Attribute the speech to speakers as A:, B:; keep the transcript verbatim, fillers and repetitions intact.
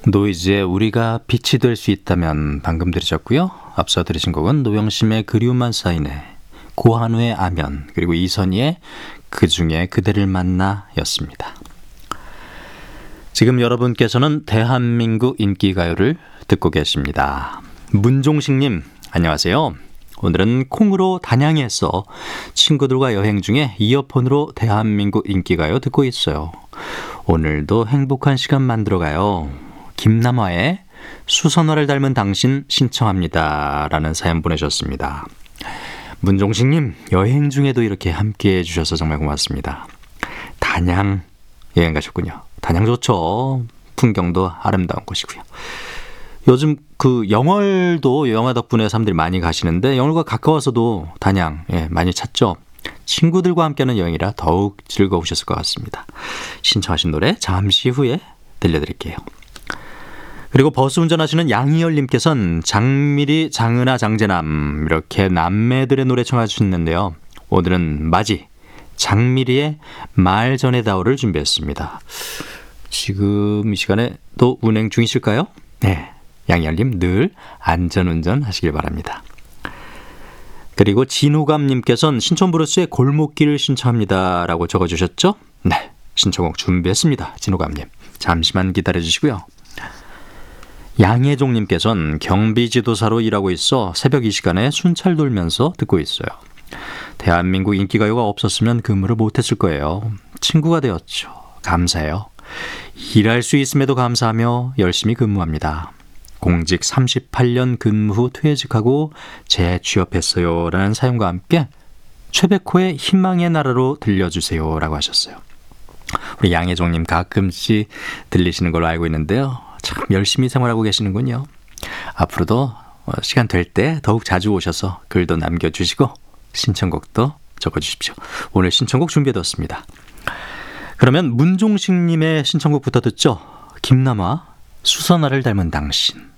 A: 노이즈의 우리가 빛이 될 수 있다면 방금 들으셨고요. 앞서 들으신 곡은 노영심의 그리움만 쌓이네, 고한우의 아면, 그리고 이선희의 그중에 그대를 만나 였습니다. 지금 여러분께서는 대한민국 인기가요를 듣고 계십니다. 문종식님 안녕하세요. 오늘은 콩으로 단양에서 친구들과 여행 중에 이어폰으로 대한민국 인기가요 듣고 있어요. 오늘도 행복한 시간 만들어가요. 김남화의 수선화를 닮은 당신 신청합니다 라는 사연 보내셨습니다. 문종식님, 여행 중에도 이렇게 함께해 주셔서 정말 고맙습니다. 단양 여행 가셨군요. 단양 좋죠. 풍경도 아름다운 곳이고요. 요즘 그 영월도 영화 덕분에 사람들이 많이 가시는데 영월과 가까워서도 단양 예, 많이 찾죠. 친구들과 함께하는 여행이라 더욱 즐거우셨을 것 같습니다. 신청하신 노래 잠시 후에 들려드릴게요. 그리고 버스 운전하시는 양희열님께서는 장미리, 장은아, 장재남 이렇게 남매들의 노래 청해 주셨는데요. 오늘은 맞이 장미리의 말 전에 다오를 준비했습니다. 지금 이 시간에 또 운행 중이실까요? 네, 양희열님 늘 안전운전 하시길 바랍니다. 그리고 진호감님께서는 신촌브루스의 골목길을 신청합니다 라고 적어주셨죠? 네, 신청곡 준비했습니다. 진호감님 잠시만 기다려주시고요. 양혜종님께서는 경비지도사로 일하고 있어 새벽 이 시간에 순찰 돌면서 듣고 있어요. 대한민국 인기가요가 없었으면 근무를 못했을 거예요. 친구가 되었죠. 감사해요. 일할 수 있음에도 감사하며 열심히 근무합니다. 공직 삼십팔 년 근무 후 퇴직하고 재취업했어요 라는 사연과 함께 최백호의 희망의 나라로 들려주세요 라고 하셨어요. 우리 양혜종님 가끔씩 들리시는 걸로 알고 있는데요. 참 열심히 생활하고 계시는군요. 앞으로도 시간 될 때 더욱 자주 오셔서 글도 남겨주시고 신청곡도 적어주십시오. 오늘 신청곡 준비해뒀습니다. 그러면 문종식님의 신청곡부터 듣죠. 김남화 수선화를 닮은 당신.